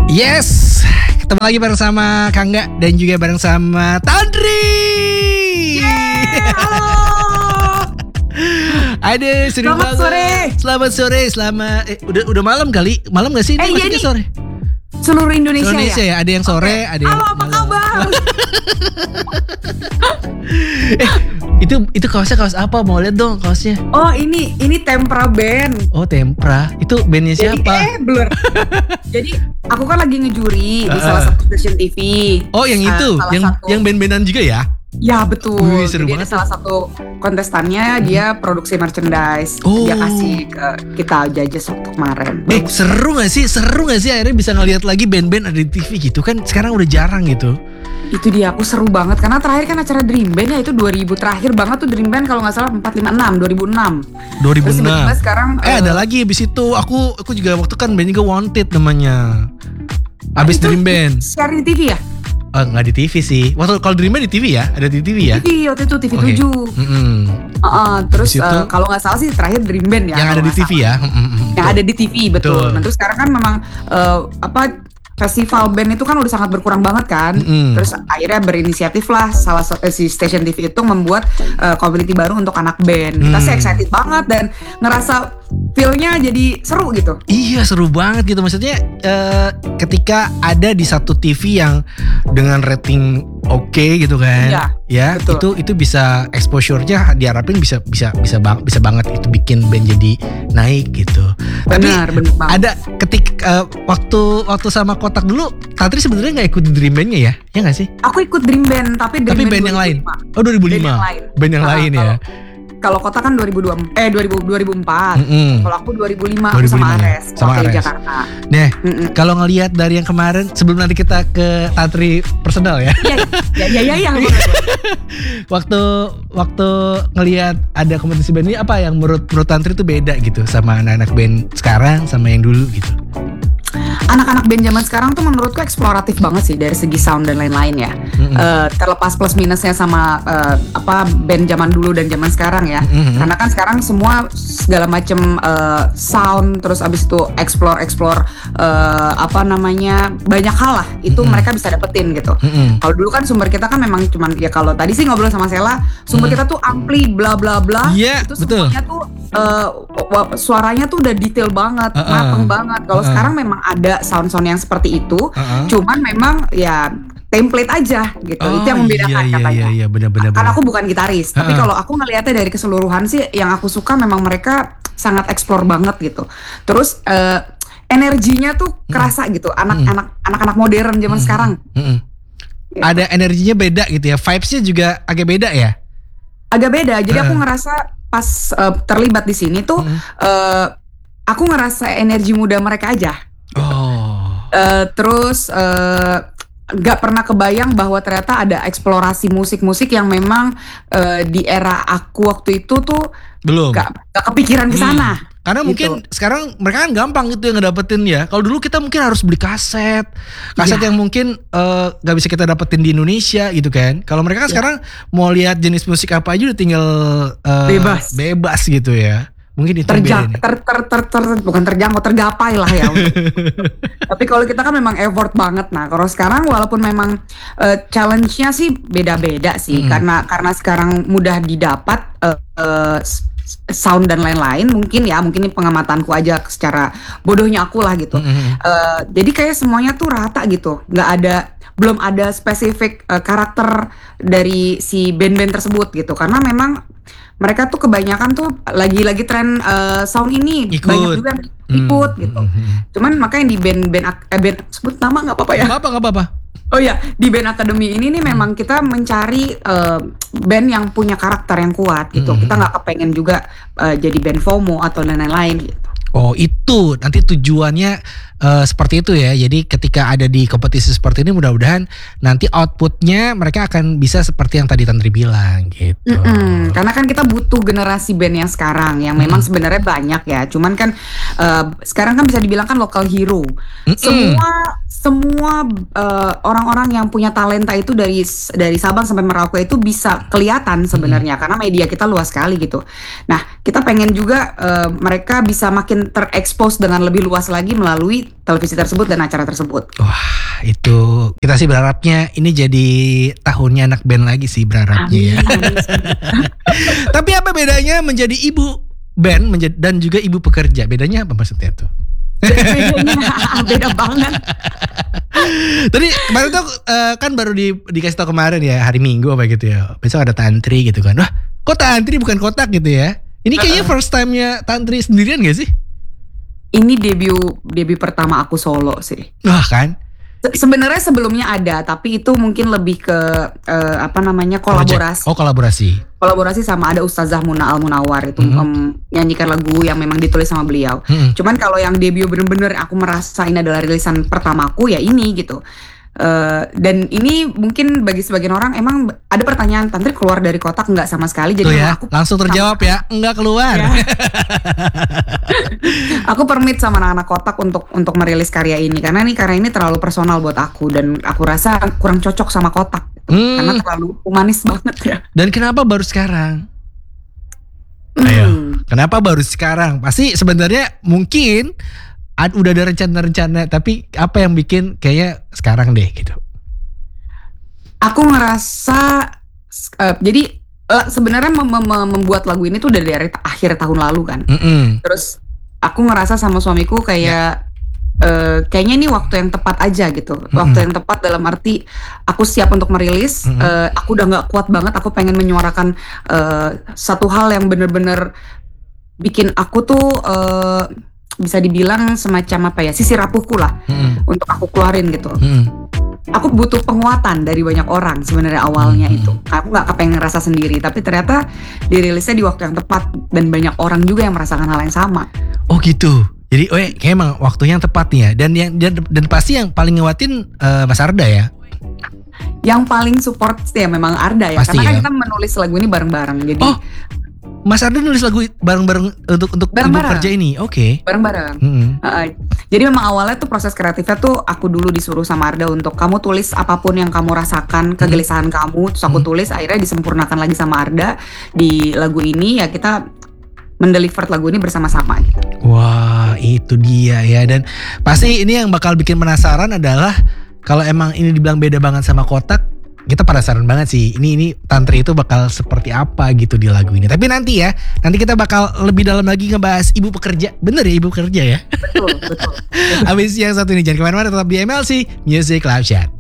Yes, ketemu lagi bareng sama Kangga dan juga bareng sama Tandri. Halo. Ada seru Selamat banget. sore. Selamat sore. Udah malam kali? Malam gak sih? Ini Iya masih nih. sore. Seluruh Indonesia, Ya. Ada yang sore, ada yang Halo, apa malam. kabar? Itu kaosnya kaos apa? Mau lihat dong kaosnya. Oh, ini Tempra Band. Oh, Tempra. Itu bandnya siapa? Blur. Jadi aku kan lagi ngejuri di salah satu stasiun TV. Oh, yang itu, yang band-bandan juga ya? Ya betul. Wih, seru Jadi banget. ada salah satu kontestannya, dia produksi merchandise. Oh. Dia kasih ke kita Judges waktu kemarin. Seru gak sih akhirnya bisa ngeliat lagi band-band ada di TV gitu kan? Sekarang udah jarang gitu. Itu dia, aku seru banget karena terakhir kan acara Dream Band ya itu 2000 terakhir banget tuh Dream Band kalau nggak salah 456 2006. 2006. Terus tiba-tiba sekarang ada lagi abis itu aku juga waktu kan band juga Wanted namanya. Abis Dream Band. Siaran di TV ya? Nggak di TV sih. Waktu kalau Dream Band di TV ya, ada di TV ya. TV waktu itu TV Oke. 7. Terus Abis itu, kalau nggak salah sih terakhir Dream Band ya. yang ada kalau di nggak TV salah. ya. Yang ada di TV betul. Betul. Nah terus sekarang kan memang festival band itu kan udah sangat berkurang banget kan. Terus akhirnya berinisiatif lah salah satu si station TV itu membuat community baru untuk anak band. Kita sih excited banget dan ngerasa feel-nya jadi seru gitu. Iya seru banget gitu maksudnya ketika ada di satu TV yang dengan rating oke gitu kan. Iya, betul. itu bisa exposure-nya diharapin bisa banget itu bikin band jadi naik gitu. Benar Tapi banget. ada waktu sama Kotak dulu Tantri sebenarnya nggak ikut di Dream Band-nya ya? Ya nggak sih? Aku ikut Dream Band tapi Band yang lain. Oh 2005. Band yang lain ya. Kalau Kota kan 2004. Kalau aku 2005 aku 2005 sama ya? Ares Sama waktu di Ares. Jakarta. Nah, kalau ngelihat dari yang kemarin sebelum nanti kita ke Tantri personal ya. Iya. Waktu ngelihat ada kompetisi band ini apa yang menurut Tantri itu beda gitu sama anak-anak band sekarang sama yang dulu gitu? Anak-anak band zaman sekarang tuh menurutku eksploratif banget sih dari segi sound dan lain-lain ya. Terlepas plus minusnya sama band zaman dulu dan zaman sekarang ya. Karena kan sekarang semua segala macam sound terus abis itu explore banyak hal lah itu mereka bisa dapetin gitu. Kalau dulu kan sumber kita kan memang cuman ya kalau tadi sih ngobrol sama Sela sumber kita tuh ampli bla bla bla. Iya, Itu betul. semuanya tuh suaranya tuh udah detail banget, mateng banget. Kalau sekarang memang ada sound-sound yang seperti itu, cuman memang ya template aja gitu. Itu yang membedakan katanya. Iya, benar. Karena aku bukan gitaris, tapi kalau aku ngelihatnya dari keseluruhan sih, yang aku suka memang mereka sangat explore banget gitu. Terus energinya tuh kerasa gitu, anak-anak modern zaman sekarang. Gitu. Ada energinya beda gitu ya, vibes-nya juga agak beda ya. Agak beda. Jadi aku ngerasa pas terlibat di sini tuh, aku ngerasa energi muda mereka aja. Terus gak pernah kebayang bahwa ternyata ada eksplorasi musik-musik yang memang di era aku waktu itu tuh belum gak kepikiran ke sana. Karena gitu. mungkin sekarang mereka kan gampang gitu yang ngedapetin ya. Kalau dulu kita mungkin harus beli kaset yang mungkin gak bisa kita dapetin di Indonesia gitu kan. Kalau mereka kan sekarang mau lihat jenis musik apa aja udah tinggal bebas gitu ya. Mungkin itu bukan terjangkau, tergapai lah ya. Tapi kalau kita kan memang effort banget. Nah, kalau sekarang walaupun memang challenge-nya sih beda-beda sih, karena sekarang mudah didapat sound dan lain-lain. Mungkin ini pengamatanku aja secara bodohnya aku lah gitu. Jadi kayak semuanya tuh rata gitu, belum ada spesifik karakter dari si band-band tersebut gitu, karena memang mereka tuh kebanyakan tuh lagi tren sound ini banyak juga yang ikut gitu. Cuman makanya di band sebut nama nggak apa-apa ya? Nggak apa-apa. Oh ya, di band akademi ini nih memang kita mencari band yang punya karakter yang kuat gitu. Kita nggak kepengen juga jadi band FOMO atau lain-lain gitu. Oh itu nanti tujuannya seperti itu ya. Jadi ketika ada di kompetisi seperti ini mudah-mudahan nanti outputnya mereka akan bisa seperti yang tadi Tantri bilang gitu. Karena kan kita butuh generasi band yang sekarang yang memang sebenarnya banyak ya. Cuman kan sekarang kan bisa dibilang kan local hero. semua orang-orang yang punya talenta itu dari Sabang sampai Merauke itu bisa kelihatan sebenarnya karena media kita luas sekali gitu. Nah, kita pengen juga mereka bisa makin terekspos dengan lebih luas lagi melalui televisi tersebut dan acara tersebut. Wah, itu kita sih berharapnya ini jadi tahunnya anak band lagi sih berharapnya ya. Tapi apa bedanya menjadi ibu band dan juga ibu pekerja? Bedanya apa maksudnya tuh? Beda banget. Tadi kemarin tuh kan baru dikasih tau kemarin ya, hari Minggu apa gitu ya. Besok ada tantri gitu kan. Wah, kok tantri bukan kotak gitu ya? Ini kayaknya first time-nya tantri sendirian gak sih? Ini debut pertama aku solo sih. Wah kan? Sebenarnya sebelumnya ada, tapi itu mungkin lebih ke kolaborasi. Oh, kolaborasi. Kolaborasi sama ada Ustazah Muna Al Munawar itu menyanyikan lagu yang memang ditulis sama beliau. Cuman kalau yang debut bener-bener aku merasa ini adalah rilisan pertamaku ya ini gitu. Dan ini mungkin bagi sebagian orang emang ada pertanyaan, tantri keluar dari kotak enggak sama sekali. Jadi ya, aku langsung terjawab ya, enggak keluar. Ya. Aku permit sama anak-anak kotak untuk merilis karya ini karena ini terlalu personal buat aku dan aku rasa kurang cocok sama kotak karena terlalu humanis banget ya. Dan kenapa baru sekarang? Ayo, kenapa baru sekarang? Pasti sebenarnya mungkin udah ada rencana-rencana, tapi apa yang bikin kayaknya sekarang deh gitu? Aku ngerasa jadi sebenarnya membuat lagu ini tuh dari akhir tahun lalu kan. Terus aku ngerasa sama suamiku kayak kayaknya ini waktu yang tepat aja gitu. Waktu yang tepat dalam arti aku siap untuk merilis. Aku udah nggak kuat banget. Aku pengen menyuarakan satu hal yang bener-bener bikin aku tuh bisa dibilang semacam apa ya, sisi rapuhku lah untuk aku keluarin gitu. Aku butuh penguatan dari banyak orang sebenarnya awalnya itu. Aku nggak kepengen ngerasa sendiri, tapi ternyata dirilisnya di waktu yang tepat dan banyak orang juga yang merasakan hal yang sama. Oh gitu. Jadi kayak emang waktunya yang tepat nih ya. Dan pasti yang paling nguatin Mas Arda ya. Yang paling support sih ya memang Arda ya. Pasti karena kan ya. kita menulis lagu ini bareng-bareng. Jadi Mas Arda nulis lagu bareng-bareng untuk ibu kerja ini, oke. Bareng-bareng. Jadi memang awalnya tuh proses kreatifnya tuh aku dulu disuruh sama Arda untuk kamu tulis apapun yang kamu rasakan, kegelisahan kamu, terus aku tulis, akhirnya disempurnakan lagi sama Arda di lagu ini ya kita mendeliver lagu ini bersama-sama gitu. Wah, itu dia ya, dan pasti ini yang bakal bikin penasaran adalah kalau emang ini dibilang beda banget sama kotak. Kita penasaran banget sih, ini tantri itu bakal seperti apa gitu di lagu ini. Tapi nanti kita bakal lebih dalam lagi ngebahas ibu pekerja. Bener ya, ibu pekerja ya? Betul. Abis yang satu ini jangan kemana-mana, tetap di MLC Music Live Chat.